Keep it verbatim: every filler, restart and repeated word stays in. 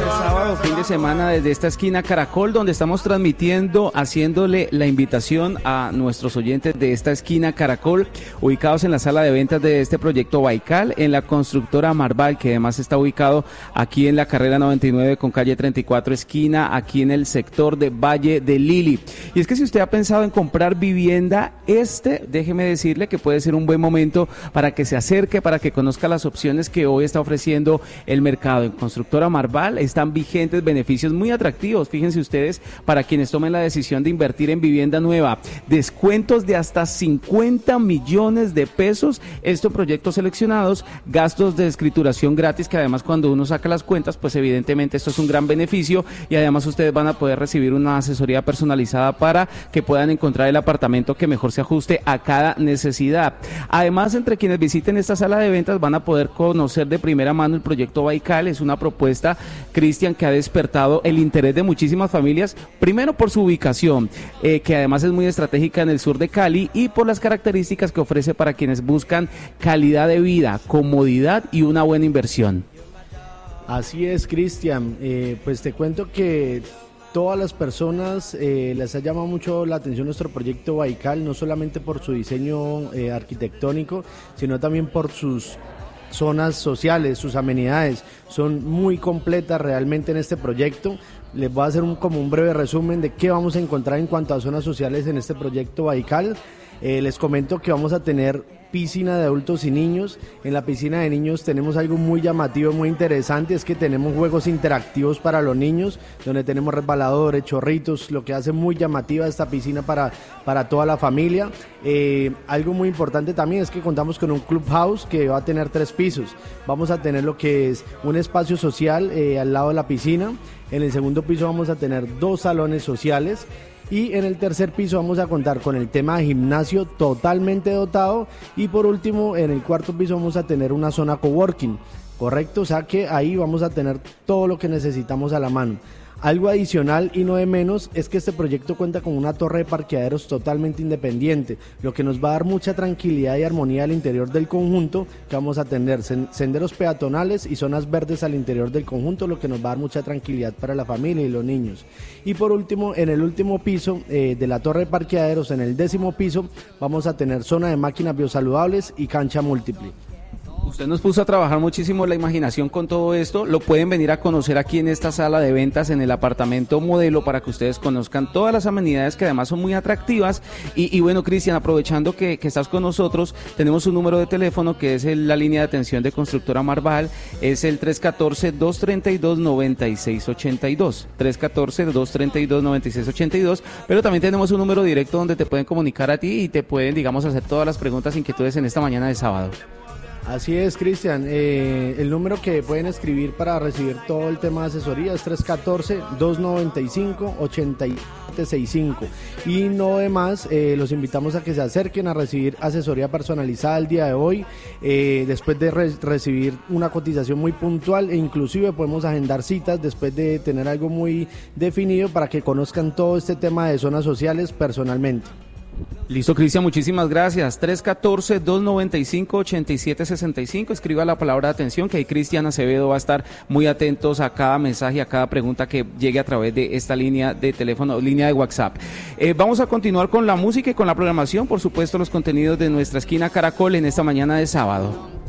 Sábado, fin de semana desde esta esquina Caracol, donde estamos transmitiendo, haciéndole la invitación a nuestros oyentes de esta esquina Caracol, ubicados en la sala de ventas de este proyecto Baikal, en la constructora Marval, que además está ubicado aquí en la carrera noventa y nueve con calle treinta y cuatro, esquina, aquí en el sector de Valle de Lili. Y es que si usted ha pensado en comprar vivienda, este, déjeme decirle que puede ser un buen momento para que se acerque, para que conozca las opciones que hoy está ofreciendo el mercado. En Constructora Marval están vigentes beneficios muy atractivos, fíjense ustedes, para quienes tomen la decisión de invertir en vivienda nueva, descuentos de hasta cincuenta millones de pesos, estos proyectos seleccionados, gastos de escrituración gratis, que además cuando uno saca las cuentas, pues evidentemente esto es un gran beneficio, y además ustedes van a poder recibir una asesoría personalizada para que puedan encontrar el apartamento que mejor se ajuste a cada necesidad. Además, entre quienes visiten esta sala de ventas van a poder conocer de primera mano el proyecto Baikal. Es una propuesta, Cristian, que ha despertado el interés de muchísimas familias, primero por su ubicación, eh, que además es muy estratégica en el sur de Cali, y por las características que ofrece para quienes buscan calidad de vida, comodidad y una buena inversión. Así es, Cristian, eh, pues te cuento que todas las personas eh, les ha llamado mucho la atención nuestro proyecto Baikal, no solamente por su diseño eh, arquitectónico, sino también por sus zonas sociales, sus amenidades. Son muy completas realmente en este proyecto. Les voy a hacer un, como un breve resumen de qué vamos a encontrar en cuanto a zonas sociales en este proyecto Baikal. Eh, les comento que vamos a tener piscina de adultos y niños. En la piscina de niños tenemos algo muy llamativo, muy interesante, es que tenemos juegos interactivos para los niños, donde tenemos resbaladores, chorritos, lo que hace muy llamativa esta piscina para, para toda la familia. Eh, algo muy importante también es que contamos con un clubhouse que va a tener tres pisos. Vamos a tener lo que es un espacio social eh, al lado de la piscina. En el segundo piso vamos a tener dos salones sociales. Y en el tercer piso vamos a contar con el tema de gimnasio totalmente dotado, y por último en el cuarto piso vamos a tener una zona coworking, correcto, o sea que ahí vamos a tener todo lo que necesitamos a la mano. Algo adicional y no de menos es que este proyecto cuenta con una torre de parqueaderos totalmente independiente, lo que nos va a dar mucha tranquilidad y armonía al interior del conjunto, que vamos a tener senderos peatonales y zonas verdes al interior del conjunto, lo que nos va a dar mucha tranquilidad para la familia y los niños. Y por último, en el último piso eh, de la torre de parqueaderos, en el décimo piso, vamos a tener zona de máquinas biosaludables y cancha múltiple. Usted nos puso a trabajar muchísimo la imaginación con todo esto, lo pueden venir a conocer aquí en esta sala de ventas en el apartamento modelo para que ustedes conozcan todas las amenidades que además son muy atractivas. Y, y bueno, Cristian, aprovechando que, que estás con nosotros, tenemos un número de teléfono que es el, la línea de atención de Constructora Marval, es el tres uno cuatro, dos tres dos, nueve seis ocho dos, tres uno cuatro, dos tres dos, nueve seis ocho dos, pero también tenemos un número directo donde te pueden comunicar a ti y te pueden, digamos, hacer todas las preguntas e inquietudes en esta mañana de sábado. Así es, Cristian, eh, el número que pueden escribir para recibir todo el tema de asesoría es tres uno cuatro, dos nueve cinco, ocho siete seis cinco, y no de más, eh, los invitamos a que se acerquen a recibir asesoría personalizada el día de hoy, eh, después de re- recibir una cotización muy puntual, e inclusive podemos agendar citas después de tener algo muy definido para que conozcan todo este tema de zonas sociales personalmente. Listo, Cristian, muchísimas gracias. tres uno cuatro, dos nueve cinco, ocho siete seis cinco, escriba la palabra de atención, que ahí Cristian Acevedo va a estar muy atentos a cada mensaje, a cada pregunta que llegue a través de esta línea de teléfono, línea de WhatsApp. Eh, vamos a continuar con la música y con la programación, por supuesto los contenidos de nuestra esquina Caracol en esta mañana de sábado.